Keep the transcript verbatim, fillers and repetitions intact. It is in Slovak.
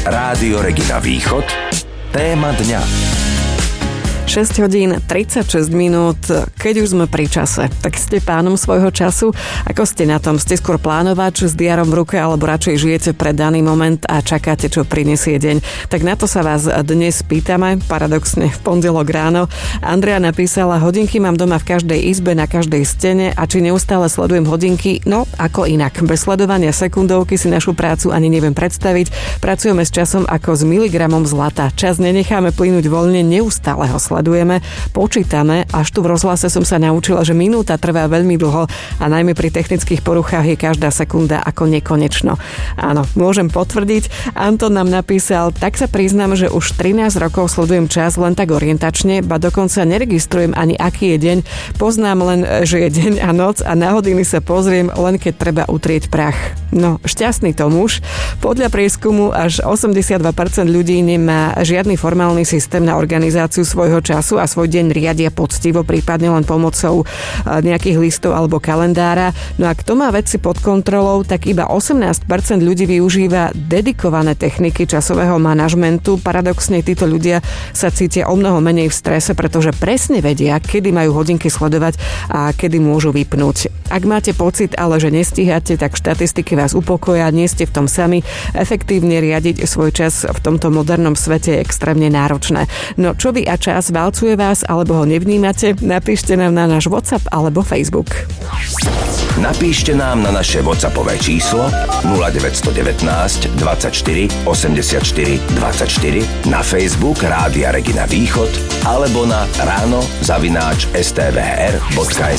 Rádio Regina Východ. Téma dňa. šesť hodín tridsaťšesť minút, keď už sme pri čase, tak ste pánom svojho času. Ako ste na tom? Ste skôr plánovač s diarom v ruke, alebo radšej žijete pre daný moment a čakáte, čo prinesie deň? Tak na to sa vás dnes pýtame, paradoxne v pondelok ráno. Andrea napísala, hodinky mám doma v každej izbe, na každej stene a či neustále sledujem hodinky? No, ako inak. Bez sledovania sekundovky si našu prácu ani neviem predstaviť. Pracujeme s časom ako s miligramom zlata. Čas nenecháme plynúť voľne, neustále ho sledujeme, počítame, až tu v rozhlase som sa naučila, že minúta trvá veľmi dlho a najmä pri technických poruchách je každá sekunda ako nekonečno. Áno, môžem potvrdiť. Anton nám napísal, tak sa priznám, že už trinásť rokov sledujem čas len tak orientačne, ba dokonca neregistrujem ani aký je deň. Poznám len, že je deň a noc a na hodiny sa pozriem len keď treba utrieť prach. No, šťastný to muž. Podľa prieskumu až osemdesiatdva percent ľudí nemá žiadny formálny systém na organizáciu svojho času a svoj deň riadia poctivo, prípadne len pomocou nejakých listov alebo kalendára. No a kto má veci pod kontrolou, tak iba osemnásť percent ľudí využíva dedikované techniky časového manažmentu. Paradoxne títo ľudia sa cítia o mnoho menej v strese, pretože presne vedia, kedy majú hodinky sledovať a kedy môžu vypnúť. Ak máte pocit, ale že nestíhate, tak štatistiky vás upokoja, nie ste v tom sami. Efektívne riadiť svoj čas v tomto modernom svete je extrémne náročné. No čo vy a čas, valcuje vás alebo ho nevnímate? Napíšte nám na náš WhatsApp alebo Facebook. Napíšte nám na naše WhatsAppové číslo nula deväť jedna deväť dvadsaťštyri osemdesiatštyri dvadsaťštyri, na Facebook Rádia Regina Východ alebo na ráno zavináč es té vé er bodka es ká.